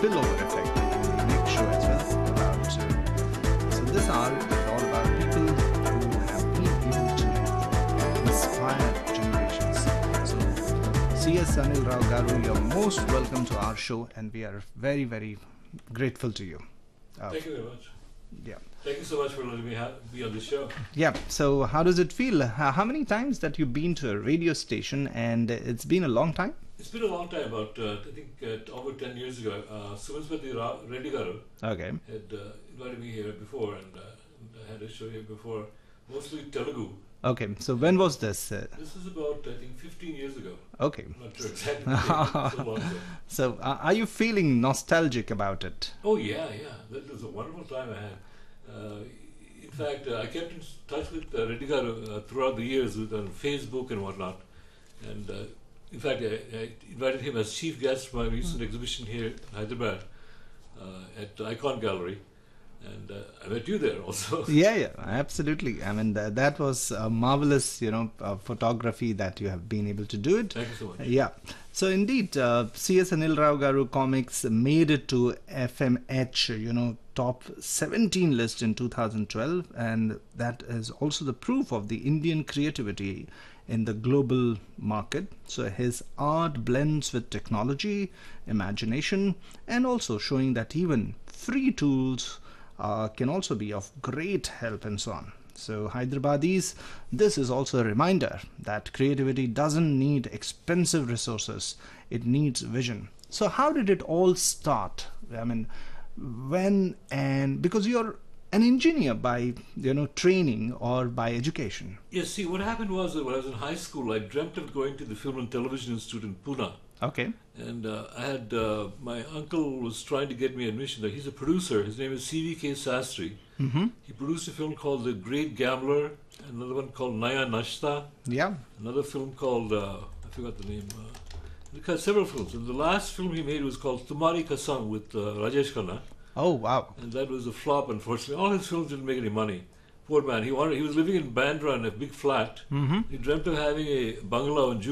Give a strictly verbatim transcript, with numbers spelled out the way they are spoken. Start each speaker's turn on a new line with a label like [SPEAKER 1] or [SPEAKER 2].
[SPEAKER 1] spillover effect in the next show as well. About, uh, so this hour is all about people who have been able to inspire generations. So C S Anil Rao Garu, you're most welcome to our show, and we are very, very grateful to you.
[SPEAKER 2] Uh, Thank you very much.
[SPEAKER 1] Yeah.
[SPEAKER 2] Thank you so much for letting me have, be on the show.
[SPEAKER 1] Yeah. So how does it feel? Uh, how many times that you've been to a radio station, and it's been a long time?
[SPEAKER 2] It's been a long time. About uh, I think uh, over ten years ago, uh, Sumanspati Reddy Garu
[SPEAKER 1] okay.
[SPEAKER 2] had uh, invited me here before, and, uh, and I had a show here before, mostly Telugu.
[SPEAKER 1] Okay. So when was this? Uh,
[SPEAKER 2] this is about I think fifteen years ago.
[SPEAKER 1] Okay.
[SPEAKER 2] I'm not sure exactly. It's so long ago.
[SPEAKER 1] So uh, are you feeling nostalgic about it?
[SPEAKER 2] Oh yeah, yeah. That was a wonderful time I had. Uh, in fact, uh, I kept in touch with uh, Reddy Garu uh, throughout the years with, on Facebook and whatnot. And uh, in fact, I, I invited him as chief guest for my recent mm. exhibition here in Hyderabad uh, at the Icon Gallery. And uh, I met you there also.
[SPEAKER 1] Yeah, yeah, absolutely. I mean, th- that was a marvelous, you know, uh, photography that you have been able to do it.
[SPEAKER 2] Thank you so much. Uh,
[SPEAKER 1] yeah. So indeed, uh, C S Anil Rao Garu Comics made it to F M H, you know, top seventeen list in two thousand twelve. And that is also the proof of the Indian creativity in the global market. So his art blends with technology, imagination, and also showing that even free tools Uh, can also be of great help and so on. So Hyderabadis, this is also a reminder that creativity doesn't need expensive resources, it needs vision. So how did it all start? I mean, when and because you're an engineer by, you know, training or by education.
[SPEAKER 2] Yes, see, what happened was that when I was in high school, I dreamt of going to the Film and Television Institute in Pune.
[SPEAKER 1] Okay.
[SPEAKER 2] And uh, I had, uh, my uncle was trying to get me admission. He's a producer. His name is C V K Sastry.
[SPEAKER 1] Mm-hmm.
[SPEAKER 2] He produced a film called The Great Gambler, another one called Naya Nashta.
[SPEAKER 1] Yeah.
[SPEAKER 2] Another film called, uh, I forgot the name. Uh, he had several films. And the last film he made was called Tumhari Kasam with uh, Rajesh Khanna.
[SPEAKER 1] Oh, wow.
[SPEAKER 2] And that was a flop, unfortunately. All his films didn't make any money. Poor man. He wanted. He was living in Bandra in a big flat.
[SPEAKER 1] Mm-hmm.
[SPEAKER 2] He dreamt of having a bungalow in